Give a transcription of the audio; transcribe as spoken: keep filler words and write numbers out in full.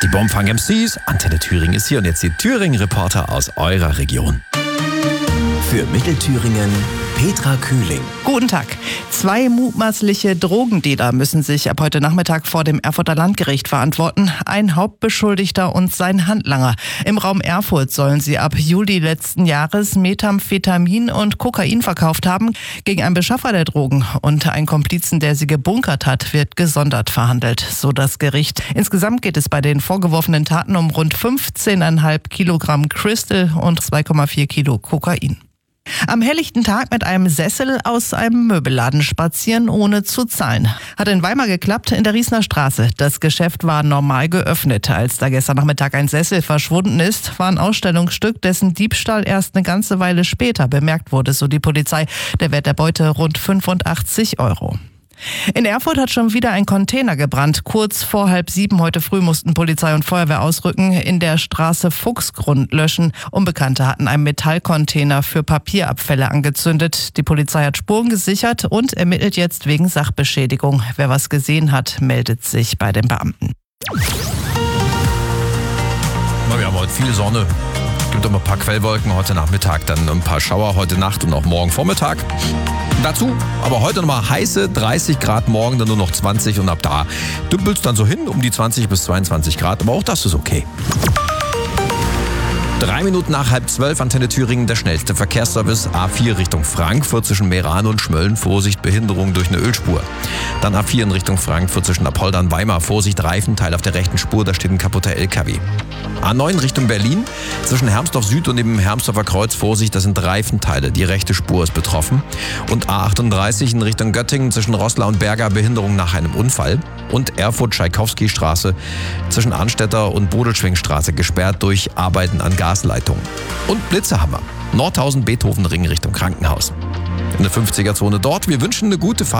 Die Bombfang M Cs, Antenne Thüringen ist hier und jetzt die Thüringen-Reporter aus eurer Region. Für Mittelthüringen Petra Kühling. Guten Tag. Zwei mutmaßliche Drogendealer müssen sich ab heute Nachmittag vor dem Erfurter Landgericht verantworten. Ein Hauptbeschuldigter und sein Handlanger. Im Raum Erfurt sollen sie ab Juli letzten Jahres Methamphetamin und Kokain verkauft haben. Gegen einen Beschaffer der Drogen und einen Komplizen, der sie gebunkert hat, wird gesondert verhandelt, so das Gericht. Insgesamt geht es bei den vorgeworfenen Taten um rund fünfzehn Komma fünf Kilogramm Crystal und zwei Komma vier Kilo Kokain. Am helllichten Tag mit einem Sessel aus einem Möbelladen spazieren, ohne zu zahlen. Hat in Weimar geklappt, in der Riesner Straße. Das Geschäft war normal geöffnet. Als da gestern Nachmittag ein Sessel verschwunden ist, war ein Ausstellungsstück, dessen Diebstahl erst eine ganze Weile später bemerkt wurde, so die Polizei. Der Wert der Beute rund fünfundachtzig Euro. In Erfurt hat schon wieder ein Container gebrannt. Kurz vor halb sieben heute früh mussten Polizei und Feuerwehr ausrücken, in der Straße Fuchsgrund löschen. Unbekannte hatten einen Metallcontainer für Papierabfälle angezündet. Die Polizei hat Spuren gesichert und ermittelt jetzt wegen Sachbeschädigung. Wer was gesehen hat, meldet sich bei den Beamten. Wir haben heute viel Sonne. Es gibt auch ein paar Quellwolken heute Nachmittag, dann ein paar Schauer heute Nacht und auch morgen Vormittag. Dazu aber heute nochmal heiße dreißig Grad, morgen dann nur noch zwanzig und ab da dümpelt es dann so hin um die zwanzig bis zweiundzwanzig Grad, aber auch das ist okay. Drei Minuten nach halb zwölf, Antenne Thüringen, der schnellste Verkehrsservice. A vier Richtung Frankfurt zwischen Meran und Schmölln, Vorsicht, Behinderung durch eine Ölspur. Dann A vier in Richtung Frankfurt zwischen Apolda und Weimar, Vorsicht, Reifenteil auf der rechten Spur, da steht ein kaputter L K W. A neun Richtung Berlin, zwischen Hermsdorf Süd und dem Hermsdorfer Kreuz, Vorsicht, das sind Reifenteile, die rechte Spur ist betroffen. Und A achtunddreißig in Richtung Göttingen zwischen Roßla und Berger, Behinderung nach einem Unfall. Und Erfurt-Tschaikowski-Straße zwischen Arnstetter und Bodelschwingstraße gesperrt durch Arbeiten an Gasleitungen. Und Blitzehammer, Nordhausen-Beethoven-Ring Richtung Krankenhaus. In der fünfziger Zone dort. Wir wünschen eine gute Fahrt.